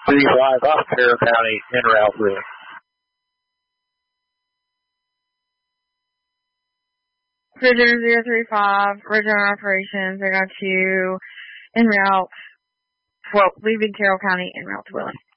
35 off Carroll County, en route Wheeling. Prisoner 035, Regional Operations, I got you en route, leaving Carroll County en route to Wheeling.